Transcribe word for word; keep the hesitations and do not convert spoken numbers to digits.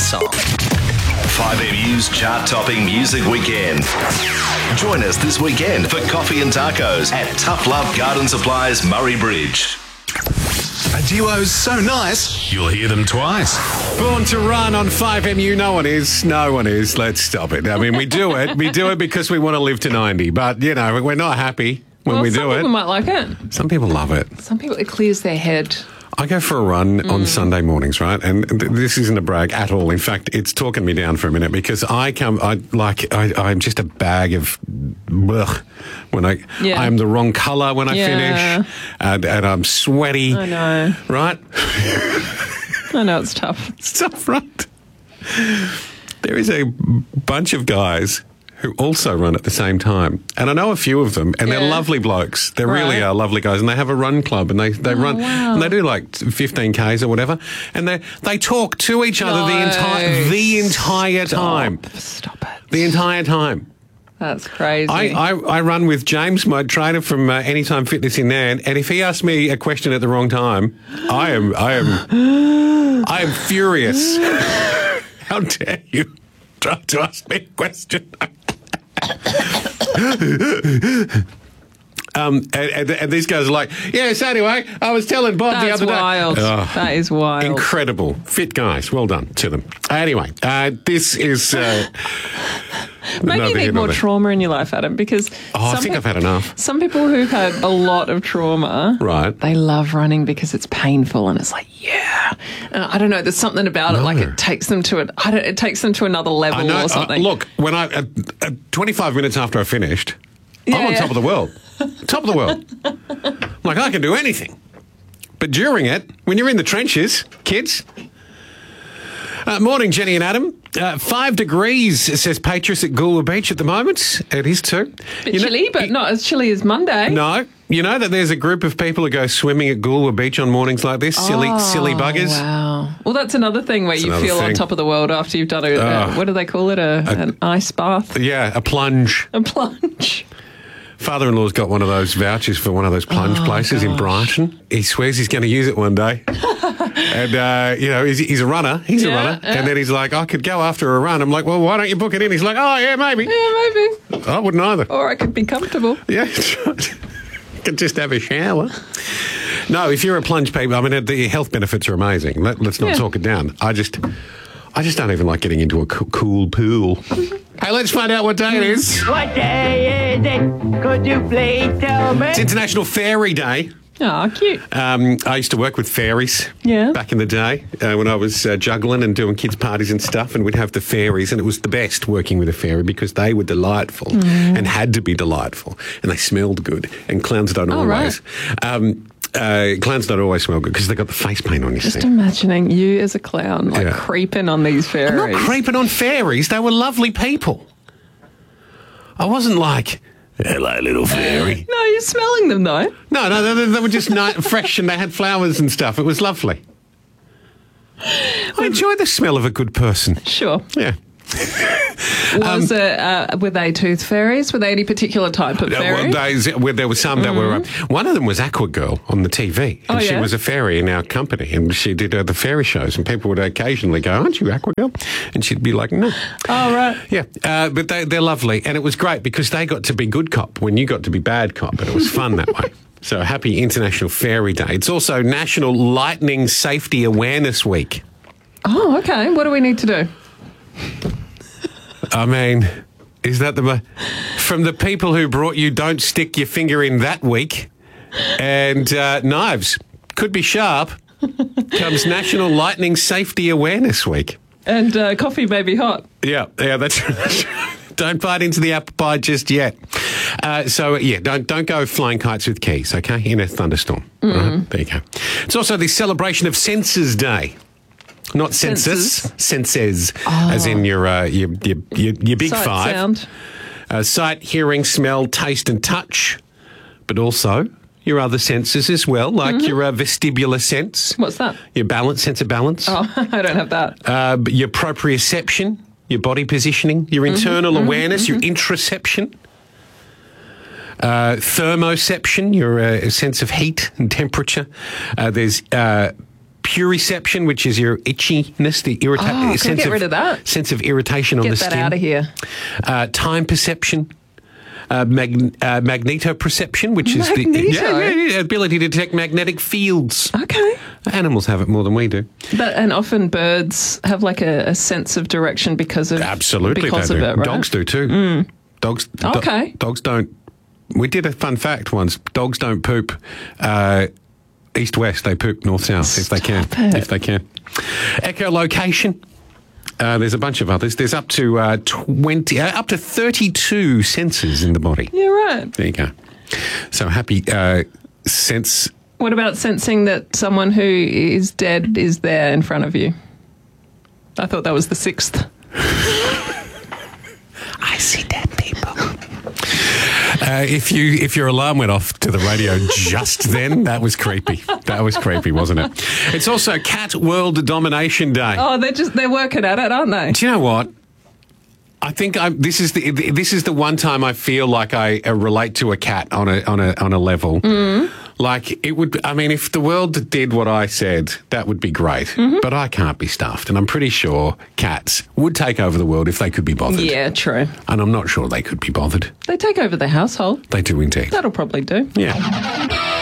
song. five M U's chart-topping music weekend. Join us this weekend for coffee and tacos at Tough Love Garden Supplies, Murray Bridge. A duo's so nice, you'll hear them twice. Born to Run on five M U. No one is. No one is. Let's stop it. I mean, we do it. We do it because we want to live to ninety. But, you know, we're not happy when well, we do some it. people might like it. Some people love it. Some people, it clears their head. I go for a run mm. on Sunday mornings, right? And th- this isn't a brag at all. In fact, it's talking me down for a minute because I come, I like, I, I'm just a bag of blech when I, yeah. I'm the wrong colour when I yeah. finish, and, and I'm sweaty. I know. Right? I know it's tough. It's tough, right? There is a bunch of guys who also run at the same time. And I know a few of them, and yeah. they're lovely blokes. They right. really are lovely guys. And they have a run club, and they, they oh, run, wow. and they do like fifteen Ks or whatever. And they they talk to each other no. the entire the entire Stop. time. Stop it. The entire time. That's crazy. I, I, I run with James, my trainer from uh, Anytime Fitness in there, and if he asks me a question at the wrong time, I am I am I am furious. How dare you try to ask me a question? um, and, and, and these guys are like, yes, anyway, I was telling Bob That's the other wild. day. Oh, that is wild. Incredible. Fit guys. Well done to them. Anyway, uh, this is... Uh, Maybe you need more another. trauma in your life, Adam, because Oh, I some think pe- I've had enough. Some people who've had a lot of trauma, Right. they love running because it's painful and it's like, yeah. And I don't know, there's something about No. it, like it takes them to it. I don't, it takes them to another level I know. or Uh, something. look, when I uh, uh, twenty-five minutes after I finished, I'm Yeah, on yeah. top of the world. Top of the world. I'm like, I can do anything. But during it, when you're in the trenches, kids... Uh, morning, Jenny and Adam. Uh, five degrees, says Patrus at Goolwa Beach at the moment. It is too. Bit You know- chilly, but not as chilly as Monday. No. You know that there's a group of people who go swimming at Goolwa Beach on mornings like this? Silly, Oh, silly buggers. Wow. Well, that's another thing where That's you another feel on thing. top of the world after you've done a, uh, Oh. what do they call it, a, an ice bath? Yeah, a plunge. A plunge. Father-in-law's got one of those vouchers for one of those plunge Oh, places in gosh. Brighton. He swears he's going to use it one day. and, uh, you know, he's, he's a runner. He's a Yeah, runner. yeah. And then he's like, I could go after a run. I'm like, well, why don't you book it in? He's like, oh, yeah, maybe. Yeah, maybe. I wouldn't either. Or I could be comfortable. Yeah, that's right. Could just have a shower. No, if you're a plunge people, I mean, the health benefits are amazing. Let, let's not Yeah. talk it down. I just, I just don't even like getting into a co- cool pool. Hey, let's find out what day it is. What day is it? Could you please tell me? It's International Fairy Day. Oh, cute. Um, I used to work with fairies Yeah. back in the day uh, when I was uh, juggling and doing kids' parties and stuff, and we'd have the fairies, and it was the best working with a fairy because they were delightful Mm. and had to be delightful, and they smelled good, and clowns don't Oh, always. Um, uh, clowns don't always smell good because they've got the face paint on, you Just see. imagining you as a clown, like Yeah. creeping on these fairies. I'm not creeping on fairies. They were lovely people. I wasn't like, hello, little fairy. No, you're smelling them though. No, no, they, they were just nice, fresh, and they had flowers and stuff. It was lovely. I enjoy the smell of a good person. Sure. Yeah. Was it, uh, were they tooth fairies? Were they any particular type of Uh, fairy? well, days where there were some that were. Uh, one of them was Aqua Girl on the T V, and Oh, she yeah? was a fairy in our company, and she did uh, the fairy shows, and people would occasionally go, "Aren't you Aqua Girl?" And she'd be like, "No." Oh, right. Yeah, uh, but they, they're lovely, and it was great because they got to be good cop when you got to be bad cop, and it was fun that way. So happy International Fairy Day. It's also National Lightning Safety Awareness Week. Oh, okay. What do we need to do? I mean, is that the... From the people who brought you Don't Stick Your Finger in That Week, and uh, knives could be sharp, comes National Lightning Safety Awareness Week. And uh, coffee may be hot. Yeah, yeah, that's right. Don't bite into the apple pie just yet. Uh, so, yeah, don't don't go flying kites with keys, okay, in a thunderstorm. Mm. Right, there you go. It's also the celebration of Senses Day. Not census, Senses? senses, as in your, uh, your, your, your, your big Sight, five. sound. Uh, sight, hearing, smell, taste and touch, but also your other senses as well, like Mm-hmm. your uh, vestibular sense. What's that? Your balance, sense of balance. Oh, I don't have that. Uh, but your proprioception, your body positioning, your internal Mm-hmm, awareness, your interoception. Uh, thermoception, your uh, sense of heat and temperature. Uh, there's uh, puriception, which is your itchiness, the irrita- Oh, can I sense get of rid of that? sense of irritation on Get the that skin. out of here. Uh, time perception. Uh, mag- uh, magnetoperception, which is the Magneto? yeah, yeah, yeah, ability to detect magnetic fields. Okay. Animals have it more than we do. But and often birds have like a, a sense of direction because of Absolutely, because they of do. it, right? Dogs do too. Dogs. do- Okay. dogs don't. We did a fun fact once. Dogs don't poop uh, east west. They poop north south if they can. Stop it. If they can. Echolocation. Uh, there's a bunch of others. There's up to uh, twenty, uh, up to thirty-two senses in the body. Yeah, right. There you go. So happy uh, sense. What about sensing that someone who is dead is there in front of you? I thought that was the sixth. I see dead people. Uh, if you if your alarm went off to the radio just then, that was creepy. That was creepy, wasn't it? It's also Cat World Domination Day. Oh, they're just they're working at it, aren't they? Do you know what? I think I, this is the this is the one time I feel like I uh, relate to a cat on a on a on a level. Mm. Like it would. I mean, if the world did what I said, that would be great. Mm-hmm. But I can't be stuffed, and I'm pretty sure cats would take over the world if they could be bothered. Yeah, true. And I'm not sure they could be bothered. They take over the household. They do indeed. That'll probably do. Yeah.